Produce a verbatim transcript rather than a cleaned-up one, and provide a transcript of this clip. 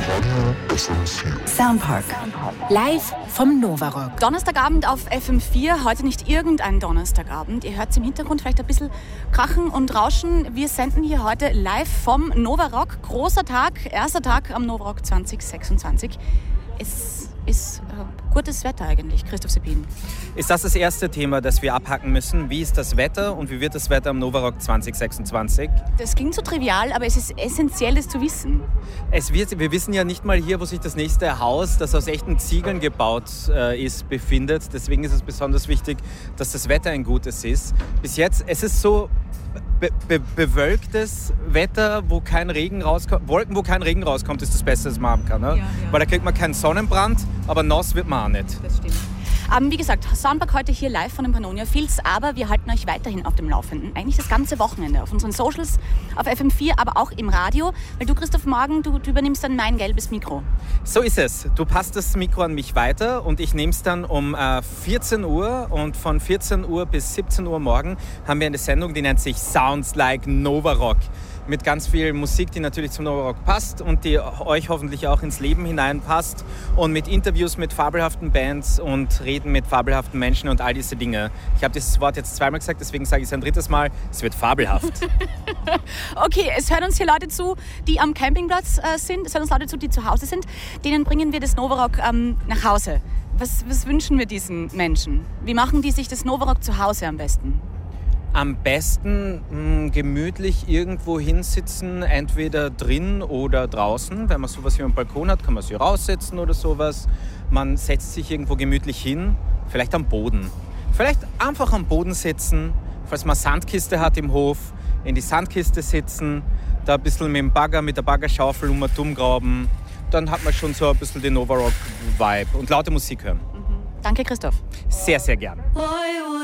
Soundpark. Live vom Novarock. Donnerstagabend auf F M vier. Heute nicht irgendein Donnerstagabend. Ihr hört es im Hintergrund vielleicht ein bisschen krachen und rauschen. Wir senden hier heute live vom Novarock. Großer Tag, erster Tag am Novarock zwanzig sechsundzwanzig. Es ist äh, gutes Wetter eigentlich, Christoph Sebin. Ist das das erste Thema, das wir abhacken müssen? Wie ist das Wetter und wie wird das Wetter am Novarock zwanzig sechsundzwanzig? Das klingt so trivial, aber es ist essentiell, das zu wissen. Es wird, wir wissen ja nicht mal hier, wo sich das nächste Haus, das aus echten Ziegeln gebaut äh, ist, befindet. Deswegen ist es besonders wichtig, dass das Wetter ein gutes ist. Bis jetzt, es ist so be- be- bewölktes Wetter, wo kein Regen rauskommt. Wolken, wo kein Regen rauskommt, ist das Beste, was man haben kann. Ne? Ja, ja. Weil da kriegt man keinen Sonnenbrand, aber nass wird man auch nicht. Das stimmt. Ähm, wie gesagt, Soundpark heute hier live von den Pannonia Fields, aber wir halten euch weiterhin auf dem Laufenden. Eigentlich das ganze Wochenende auf unseren Socials, auf F M vier, aber auch im Radio. Weil du, Christoph, morgen, du, du übernimmst dann mein gelbes Mikro. So ist es. Du passt das Mikro an mich weiter und ich nehme es dann um äh, vierzehn Uhr. Und von vierzehn Uhr bis siebzehn Uhr morgen haben wir eine Sendung, die nennt sich Sounds Like Novarock. Mit ganz viel Musik, die natürlich zum Novarock passt und die euch hoffentlich auch ins Leben hineinpasst. Und mit Interviews mit fabelhaften Bands und Reden mit fabelhaften Menschen und all diese Dinge. Ich habe dieses Wort jetzt zweimal gesagt, deswegen sage ich es ein drittes Mal. Es wird fabelhaft. Okay, es hören uns hier Leute zu, die am Campingplatz äh, sind. Es hören uns Leute zu, die zu Hause sind. Denen bringen wir das Novarock ähm, nach Hause. Was, was wünschen wir diesen Menschen? Wie machen die sich das Novarock zu Hause am besten? Am besten mh, gemütlich irgendwo hinsitzen, entweder drin oder draußen. Wenn man sowas wie einen Balkon hat, kann man sich raussetzen oder sowas. Man setzt sich irgendwo gemütlich hin, vielleicht am Boden. Vielleicht einfach am Boden sitzen, falls man Sandkiste hat im Hof, in die Sandkiste sitzen, da ein bisschen mit dem Bagger, mit der Baggerschaufel um und um graben. Dann hat man schon so ein bisschen den Novarock-Vibe und laute Musik hören. Mhm. Danke, Christoph. Sehr, sehr gern.